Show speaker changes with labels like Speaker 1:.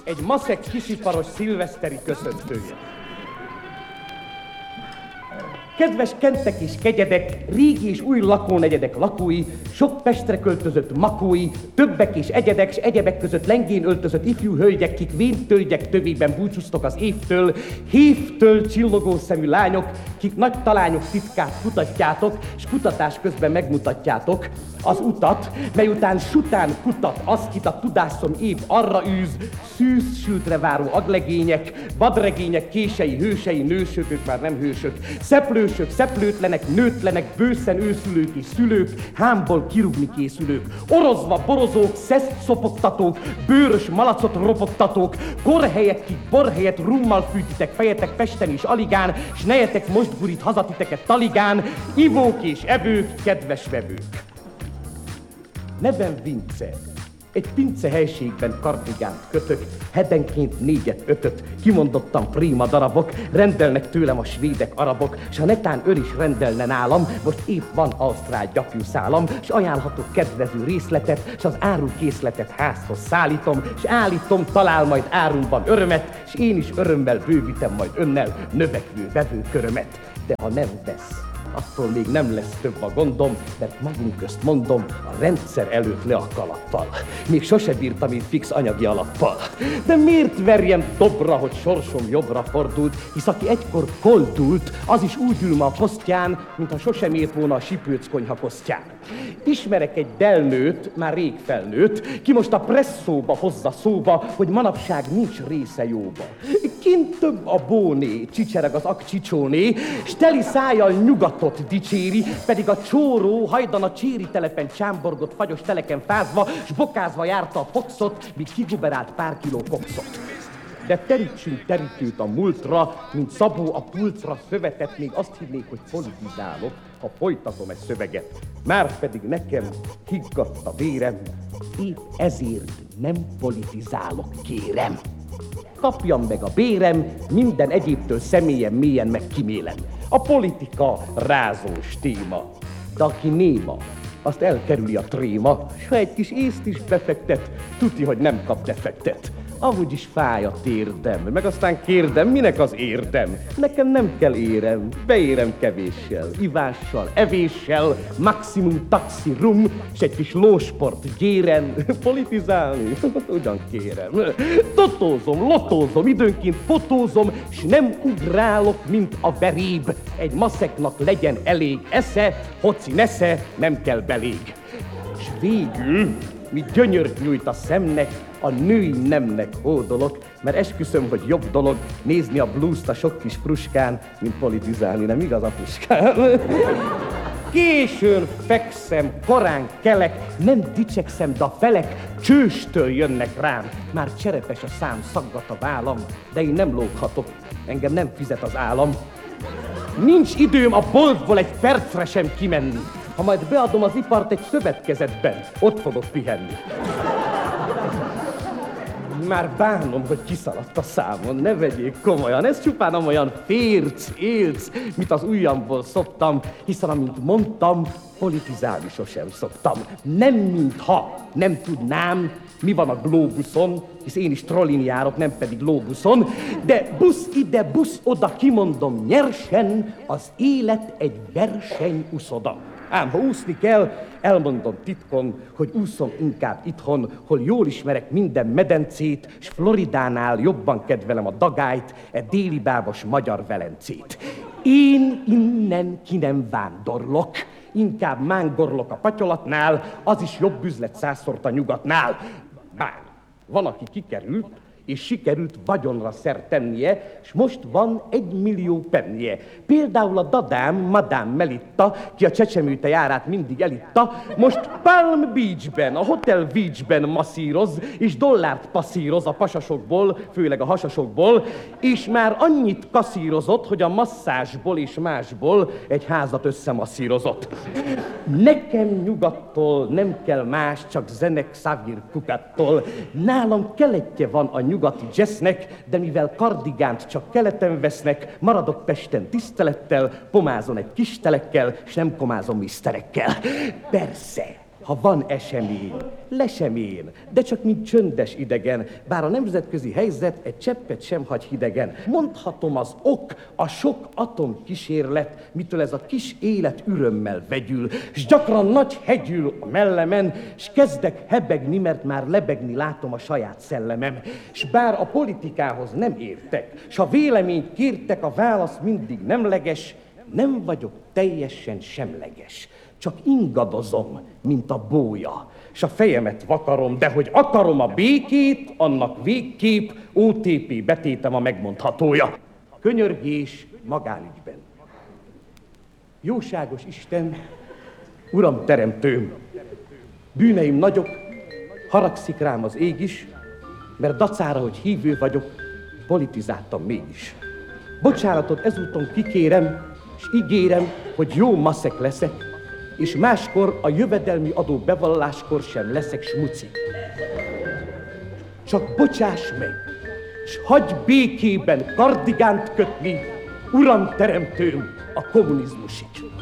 Speaker 1: egy maszek kisiparos szilveszteri köszöntője. Kedves kentek és kegyedek, régi és új lakónegyedek lakói, sok Pestre költözött makói, többek és egyedek, s egyebek között lengén öltözött ifjú hölgyek, kik véntölgyek tövében búcsúztok az évtől, hívtől csillogó szemű lányok, kik nagy talányok titkát kutatjátok, s kutatás közben megmutatjátok az utat, mely után sután kutat az, kit a tudásom épp arra űz, szűz sültre váró aglegények, vadregények, kései, hősei, nősök, ők már nem hősök, szeplősök, szeplőtlenek, nőtlenek, bőszen őszülők és szülők, hámból kirúgni készülők, orozva borozók, szeszt szopogtatók, bőrös malacot ropogtatók, korhelyek, kik borhelyet rummal fűtitek fejetek Pesten és aligán, s nejetek most gurít hazatiteket taligán, ivók és evők, kedves vevők. Nevem Vince. Egy pince helységben kardigánt kötök, hetenként 4-5, kimondottan prima darabok, rendelnek tőlem a svédek, arabok, s ha netán ön is rendelne nálam, most épp van ausztrál gyapjúszálam, s ajánlhatok kedvező részletet, s az árukészletet házhoz szállítom, s állítom, talál majd árumban örömet, s én is örömmel bővítem majd önnel növekvő vevőkörömet. De ha nem vesz, attól még nem lesz több a gondom, mert magunk közt mondom, a rendszer előtt le a kalappal. Még sose bírtam én fix anyagi alappal. De miért verjem dobra, hogy sorsom jobbra fordult, hisz aki egykor koldult, az is úgy ül ma a posztján, mintha sosem ért volna a Sipőc konyha posztján. Ismerek egy delnőt, már rég felnőtt, ki most a presszóba hozza szóba, hogy manapság nincs része jóba. Kint több a bóné, csicsereg az akcsicsóné, s teli szájjal nyugatot dicséri, pedig a csóró hajdan a cséri telepen csámborgott fagyos teleken fázva, s bokázva járta a foxot, míg kiguberált pár kiló kokszot. De terítsünk terítőt a múltra, mint Szabó a pultra szövetet, még azt hinnék, hogy politizálok, ha folytatom egy szöveget. Márpedig nekem higgadt a vérem, épp ezért nem politizálok, kérem. Kapjam meg a bérem, minden egyébtől személyen mélyen meg kimélem. A politika rázós téma, de aki néma, azt elkerüli a tréma, s ha egy kis észt is befektet, tuti, hogy nem kap defektet. Amúgy is fáj a térdem, meg aztán kérdem, minek az érdem? Nekem nem kell érem, beérem kevéssel, ivással, evéssel, maximum taxi rum, s egy kis lósport gyéren, politizálni, ugyan kérem. Totózom, lotózom, időnként fotózom, s nem ugrálok, mint a veréb. Egy maszeknak legyen elég esze, hoci nesze, nem kell belég. S végül, mi gyönyört nyújt a szemnek, a női nemnek hódolok, mert esküszöm, hogy jobb dolog nézni a blues-t a sok kis pruskán, mint politizálni, nem igaz, apuskám? Későn fekszem, korán kelek, nem dicsekszem, de a felek csőstől jönnek rám. Már cserepes a szám, szaggat a vállam, de én nem lóghatok, engem nem fizet az állam. Nincs időm a boltból egy percre sem kimenni. Ha majd beadom az ipart egy szövetkezetben, ott fogok pihenni. Már bánom, hogy kiszaladt a számon, ne vegyék komolyan, ez csupán amolyan férc, élc, mit az ujjamból szoptam, hiszen amint mondtam, politizálni sosem szoktam. Nem mintha nem tudnám, mi van a glóbuszon, hisz én is trollin járok, nem pedig lóbuszon, de busz ide, busz oda, kimondom nyersen, az élet egy versenyuszoda. Ám ha úszni kell, elmondom titkon, hogy úszom inkább itthon, hol jól ismerek minden medencét, s Floridánál jobban kedvelem a dagályt, déli bábos magyar Velencét. Én innen ki nem vándorlok, inkább mángorlok a patyolatnál, az is jobb üzlet 100-szor a nyugatnál. Bár van, aki kikerült, és sikerült vagyonra szert tennie, s most van 1 millió pennie. Például a dadám, Madame Melitta, ki a csecsemőte járát mindig elitta, most Palm Beachben, a Hotel Beachben masszíroz, és dollárt passzíroz a pasasokból, főleg a hasasokból, és már annyit kasszírozott, hogy a masszázsból és másból egy házat összemasszírozott. Nekem nyugattól nem kell más, csak Zenek Xavier Cucattól. Nálam keletje van a nyugati jazznek, de mivel kardigánt csak keleten vesznek, maradok Pesten tisztelettel, pomázom egy kis telekkel, s nem komázom miszterekkel. Persze, Ha van esemény, lesemény, de csak mint csöndes idegen, bár a nemzetközi helyzet egy cseppet sem hagy hidegen. Mondhatom az ok, a sok atomkísérlet, mitől ez a kis élet ürömmel vegyül, s gyakran nagy hegyül a mellemen, s kezdek hebegni, mert már lebegni látom a saját szellemem. S bár a politikához nem értek, s a véleményt kértek, a válasz mindig nemleges, nem vagyok teljesen semleges. Csak ingadozom, mint a bója, s a fejemet vakarom, de hogy akarom a békét, annak végképp OTP betétem a megmondhatója. Könyörgés magánügyben. Jóságos Isten, Uram teremtőm, bűneim nagyok, haragszik rám az ég is, mert dacára, hogy hívő vagyok, politizáltam mégis. Bocsánatot ezúton kikérem, s ígérem, hogy jó maszek leszek, és máskor a jövedelmi adó bevalláskor sem leszek smuci. Csak bocsáss meg, s hagyj békében kardigánt kötni, Uram teremtőm, a kommunizmusig.